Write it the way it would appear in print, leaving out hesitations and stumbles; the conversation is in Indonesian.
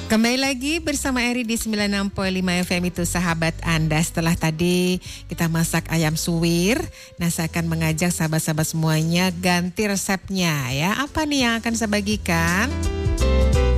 Kembali lagi bersama Eri di 96.5 FM itu sahabat Anda. Setelah tadi kita masak ayam suwir, nah saya akan mengajak sahabat-sahabat semuanya ganti resepnya ya. Apa nih yang akan saya bagikan?